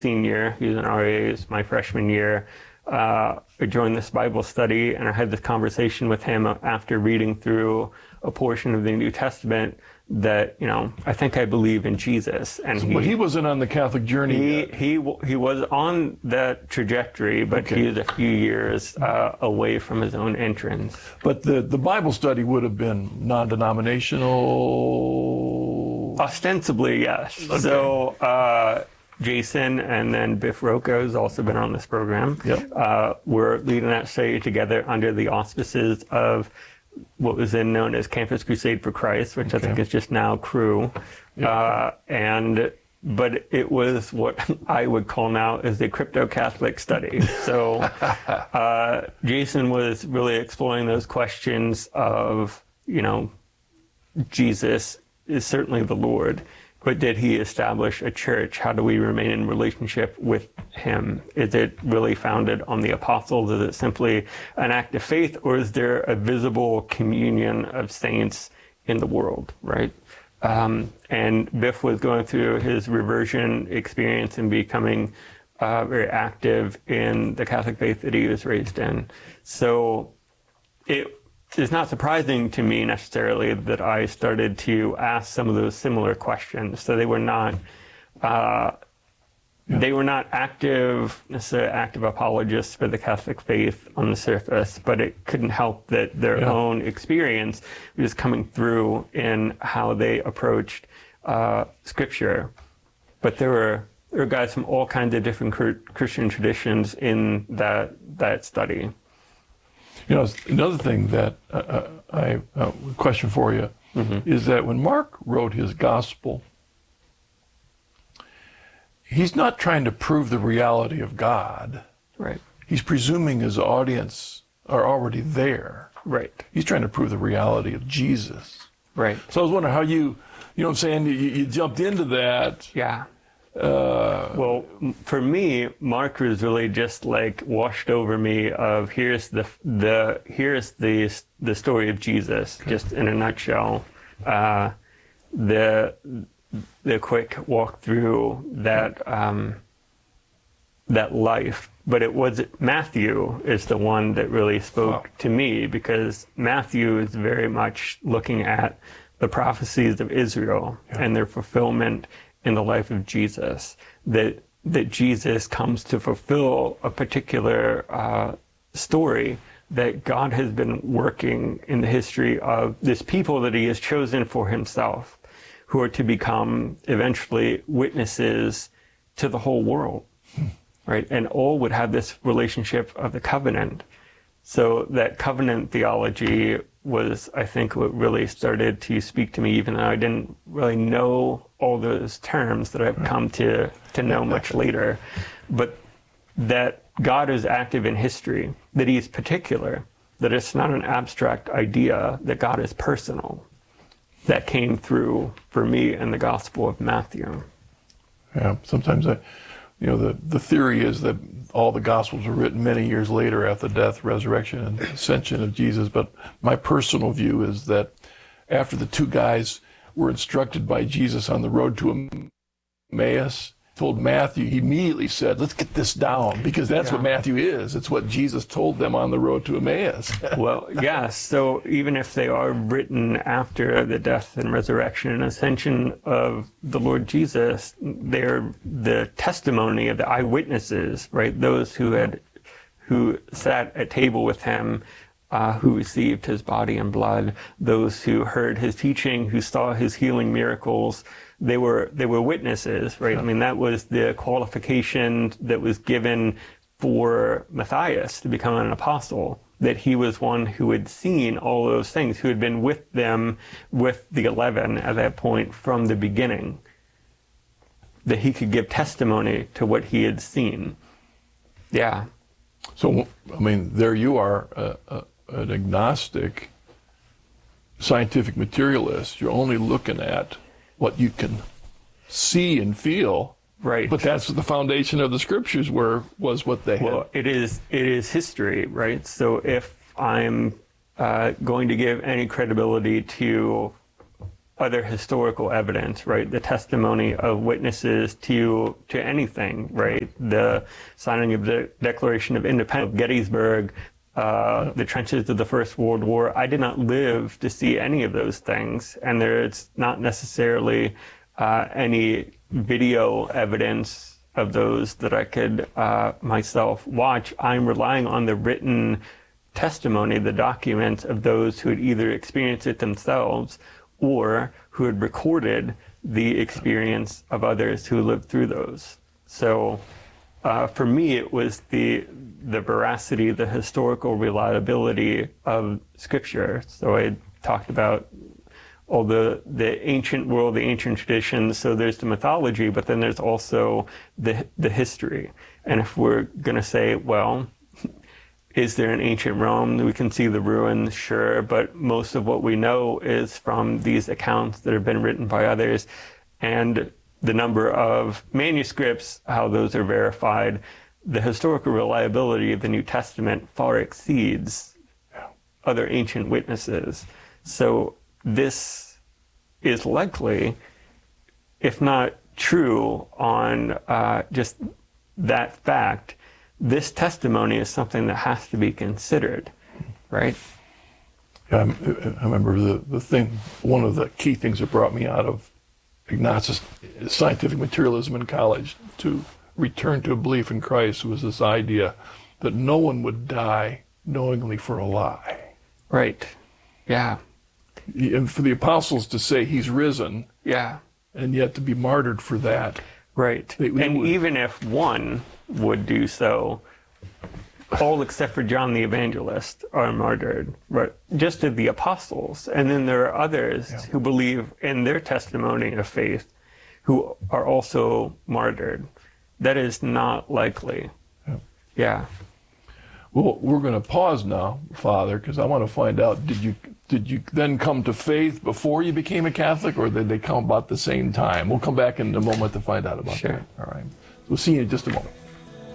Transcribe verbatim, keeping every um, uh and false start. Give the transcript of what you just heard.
senior, he was an R A, it was my freshman year. Uh, I joined this Bible study, and I had this conversation with him after reading through a portion of the New Testament that, you know, I think I believe in Jesus. And so, he, but he wasn't on the Catholic journey he, yet. He, he was on that trajectory, but okay. he was a few years uh, away from his own entrance. But the, the Bible study would have been non-denominational? Ostensibly, yes. Okay. So, uh, Jason and then Biff Rocco has also been on this program. Yep. Uh, we're leading that study together under the auspices of what was then known as Campus Crusade for Christ, which okay. I think is just now Cru. Yep. Uh, and but it was what I would call now is the crypto-Catholic study. So uh, Jason was really exploring those questions of, you know, Jesus is certainly the Lord. But did he establish a church? How do we remain in relationship with him? Is it really founded on the apostles? Is it simply an act of faith? Or is there a visible communion of saints in the world, right? Um, and Biff was going through his reversion experience and becoming uh, very active in the Catholic faith that he was raised in. So it It's not surprising to me necessarily that I started to ask some of those similar questions. So they were not, uh, yeah. they were not active, necessarily active apologists for the Catholic faith on the surface, but it couldn't help that their yeah. own experience was coming through in how they approached uh, Scripture. But there were there were guys from all kinds of different Christian traditions in that that study. You know, another thing that uh, I uh, question for you mm-hmm. is that when Mark wrote his gospel, he's not trying to prove the reality of God. Right. He's presuming his audience are already there. Right. He's trying to prove the reality of Jesus. Right. So I was wondering how you, you know what I'm saying, you, you jumped into that. Yeah. Uh, well, for me, Mark was really just like washed over me of here's the the here's the the story of Jesus, okay. just in a nutshell. Uh, the the quick walk through that um, that life, but it was Matthew is the one that really spoke wow. to me, because Matthew is very much looking at the prophecies of Israel yeah. and their fulfillment in the life of Jesus, that that Jesus comes to fulfill a particular uh, story that God has been working in the history of this people that he has chosen for himself, who are to become eventually witnesses to the whole world, hmm. right? And all would have this relationship of the covenant. So that covenant theology was, I think, what really started to speak to me, even though I didn't really know all those terms that I've come to, to know much later. But that God is active in history, that he is particular, that it's not an abstract idea, that God is personal. That came through for me in the Gospel of Matthew. Yeah, sometimes I, you know, the, the theory is that all the Gospels were written many years later after the death, resurrection, and ascension of Jesus. But my personal view is that after the two guys were instructed by Jesus on the road to Emmaus, told Matthew, he immediately said, let's get this down, because that's yeah. what Matthew is. It's what Jesus told them on the road to Emmaus. Well, yes. So even if they are written after the death and resurrection and ascension of the Lord Jesus, they're the testimony of the eyewitnesses, right? Those who had, who sat at table with him, uh, who received his body and blood, those who heard his teaching, who saw his healing miracles. They were they were witnesses, right? I mean, that was the qualification that was given for Matthias to become an apostle, that he was one who had seen all those things, who had been with them, with the eleven at that point from the beginning, that he could give testimony to what he had seen. Yeah. So, I mean, there you are, uh, uh, an agnostic, scientific materialist. You're only looking at what you can see and feel, right? But that's the foundation of the scriptures were was what they well, had. it is it is history, right? So if I'm uh, going to give any credibility to other historical evidence, right? The testimony of witnesses to to anything, right? The signing of the Declaration of Independence, Gettysburg, uh, the trenches of the First World War. I did not live to see any of those things, and there's not necessarily uh, any video evidence of those that I could uh, myself watch. I'm relying on the written testimony, the documents of those who had either experienced it themselves or who had recorded the experience of others who lived through those. So uh, for me, it was the the veracity, the historical reliability of Scripture. So I talked about all the, the ancient world, the ancient traditions. So there's the mythology, but then there's also the the history. And if we're going to say, well, is there an ancient Rome? We can see the ruins, sure, but most of what we know is from these accounts that have been written by others. And the number of manuscripts, how those are verified, the historical reliability of the New Testament far exceeds other ancient witnesses. So this is likely, if not true on uh, just that fact, this testimony is something that has to be considered, right? Yeah, I remember the, the thing, one of the key things that brought me out of Ignatius scientific materialism in college to return to a belief in Christ was this idea that no one would die knowingly for a lie. Right. Yeah. And for the apostles to say he's risen, yeah, and yet to be martyred for that. Right. They, they and would, even if one would do so, all except for John the Evangelist are martyred, right? Just of the apostles. And then there are others yeah. who believe in their testimony of faith who are also martyred. That is not likely. Yeah. yeah. Well, we're going to pause now, Father, because I want to find out, did you did you then come to faith before you became a Catholic, or did they come about the same time? We'll come back in a moment to find out about sure. that. All right. We'll see you in just a moment.